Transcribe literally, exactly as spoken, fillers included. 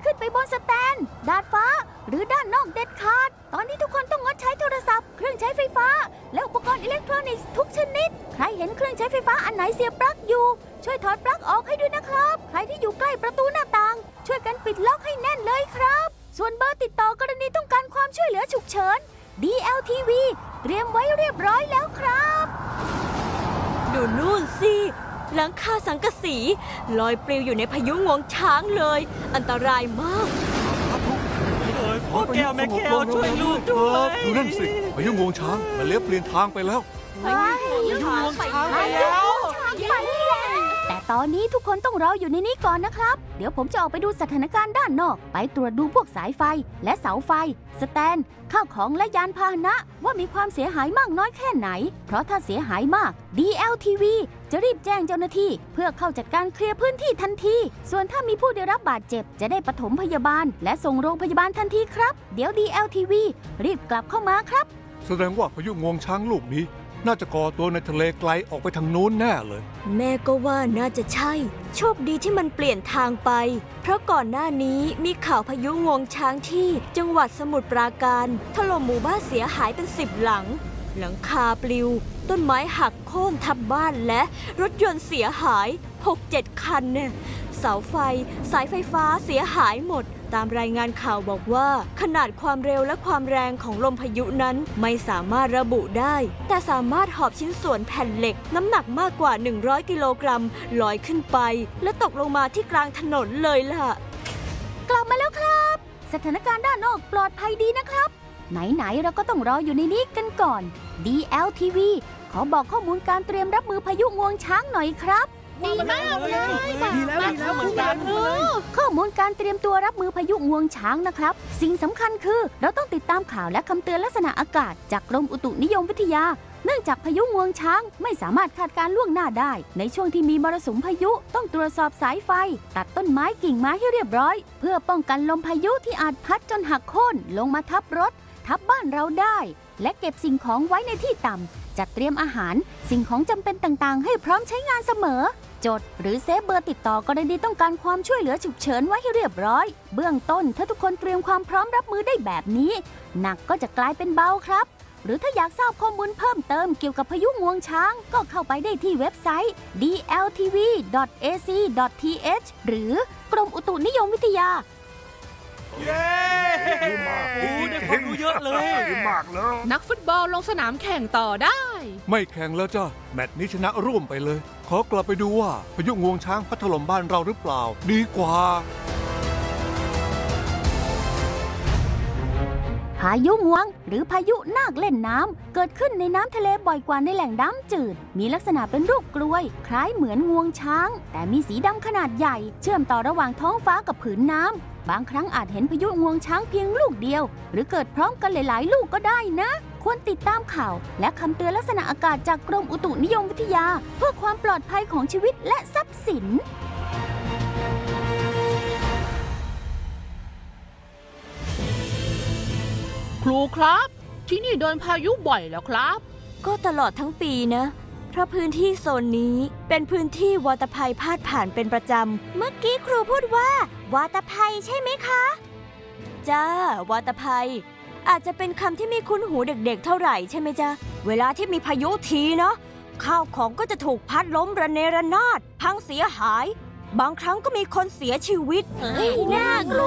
ขึ้นไปบนสแตนดาดฟ้าหรือด้านนอกเด็ดขาดตอนนี้ทุกคนต้องงดใช้โทรศัพท์เครื่องใช้ไฟฟ้าและอุปกรณ์อิเล็กทรอนิกส์ทุกชนิดใครเห็นเครื่องใช้ไฟฟ้าอันไหนเสียบปลั๊กอยู่ช่วยถอดปลั๊กออกให้ด้วยนะครับใครที่อยู่ใกล้ประตูหน้าต่างช่วยกันปิดล็อกให้แน่นเลยครับส่วนเบอร์ติดต่อกรณีต้องการความช่วยเหลือฉุกเฉิน ดี แอล ที วี เตรียมไว้เรียบร้อยแล้วครับดูนู่นสิหลังคาสังกะสีลอยปลิวอยู่ในพายุงวงช้างเลยอันตรายมากพ่อแก้วแม่แก้วช่วยลูกด้วยดูนั่นสิพายุงวงช้างมันเลี้ยวเปลี่ยนทางไปแล้วพายุงวงช้างไปแล้วแต่ตอนนี้ทุกคนต้องรออยู่ในนี้ก่อนนะครับเดี๋ยวผมจะออกไปดูสถานการณ์ด้านนอกไปตรวจดูพวกสายไฟและเสาไฟสแตนข้าวของและยานพาหนะว่ามีความเสียหายมากน้อยแค่ไหนเพราะถ้าเสียหายมาก ดี แอล ที วี จะรีบแจ้งเจ้าหน้าที่เพื่อเข้าจัดการเคลียร์พื้นที่ทันทีส่วนถ้ามีผู้ได้รับบาดเจ็บจะได้ปฐมพยาบาลและส่งโรงพยาบาลทันทีครับเดี๋ยว ดี แอล ที วี รีบกลับเข้ามาครับแสดงว่าพายุงวงช้างลูกนี้น่าจะก่อตัวในทะเลไกลออกไปทางนู้นแน่เลยแม่ก็ว่าน่าจะใช่โชคดีที่มันเปลี่ยนทางไปเพราะก่อนหน้านี้มีข่าวพายุงวงช้างที่จังหวัดสมุทรปราการถล่มหมู่บ้านเสียหายเป็นสิบหลังหลังคาปลิวต้นไม้หักโค่นทับบ้านและรถยนต์เสียหาย หกเจ็ด คันเนี่ยเสาไฟสายไฟฟ้าเสียหายหมดตามรายงานข่าวบอกว่าขนาดความเร็วและความแรงของลมพายุนั้นไม่สามารถระบุได้แต่สามารถหอบชิ้นส่วนแผ่นเหล็กน้ำหนักมากกว่าหนึ่งร้อยกิโลกรัมลอยขึ้นไปและตกลงมาที่กลางถนนเลยล่ะกลับมาแล้วครับสถานการณ์ด้านนอกปลอดภัยดีนะครับไหนๆเราก็ต้องรออยู่ในนี้กันก่อน ดี แอล ที วี ขอบอกข้อมูลการเตรียมรับมือพายุงวงช้างหน่อยครับดีมากเลยดีแล้วดีแล้วเหมือนกันข้อมูลการเตรียมตัวรับมือพายุงวงช้างนะครับสิ่งสำคัญคือเราต้องติดตามข่าวและคำเตือนลักษณะอากาศจากกรมอุตุนิยมวิทยาเนื่องจากพายุงวงช้างไม่สามารถคาดการล่วงหน้าได้ในช่วงที่มีมรสุมพายุต้องตรวจสอบสายไฟตัดต้นไม้กิ่งไม้ให้เรียบร้อยเพื่อป้องกันลมพายุที่อาจพัดจนหักโค่นลงมาทับรถทับบ้านเราได้และเก็บสิ่งของไว้ในที่ต่ำจัดเตรียมอาหารสิ่งของจำเป็นต่างๆให้พร้อมใช้งานเสมอจดหรือเซฟเบอร์ติดต่อกรณีต้องการความช่วยเหลือฉุกเฉินไว้ให้เรียบร้อยเบื้องต้นถ้าทุกคนเตรียมความพร้อมรับมือได้แบบนี้หนักก็จะกลายเป็นเบาครับหรือถ้าอยากทราบข้อมูลเพิ่มเติมเกี่ยวกับพายุงวงช้างก็เข้าไปได้ที่เว็บไซต์ ดี แอล ที วี ดอท เอ ซี ดอท ที เอช หรือกรมอุตุนิยมวิทยาเย้ดีมากดีได้ความรู้เยอะเลยดีมากเลยนักฟุตบอลลงสนามแข่งต่อได้ไม่แข่งแล้วจ้ะแมตช์นี้ชนะร่วมไปเลยขอกลับไปดูว่าพายุงวงช้างพัดถล่มบ้านเราหรือเปล่าดีกว่าพายุงวงหรือพายุนาคเล่นน้ำเกิดขึ้นในน้ำทะเลบ่อยกว่าในแหล่งน้ำจืดมีลักษณะเป็นรูปกลวยคล้ายเหมือนงวงช้างแต่มีสีดำขนาดใหญ่เชื่อมต่อระหว่างท้องฟ้ากับผืนน้ำบางครั้งอาจเห็นพายุงวงช้างเพียงลูกเดียวหรือเกิดพร้อมกันหลายๆลูกก็ได้นะควรติดตามข่าวและคำเตือนลักษณะอากาศจากกรมอุตุนิยมวิทยาเพื่อความปลอดภัยของชีวิตและทรัพย์สินครูครับที่นี่โดนพายุบ่อยแล้วครับก็ตลอดทั้งปีนะเพราะพื้นที่โซนนี้เป็นพื้นที่วาตภัยพาดผ่านเป็นประจำเมื่อกี้ครูพูดว่าวาตภัยใช่ไหมคะจ้าวาตภัยอาจจะเป็นคำที่ไม่คุ้นหูเด็กๆเท่าไหร่ใช่ไหมจ๊ะเวลาที่มีพายุทีเนาะข้าวของก็จะถูกพัดล้มระเนระนาดพังเสียหายบางครั้งก็มีคนเสียชีวิตเฮ้ยน่ากลั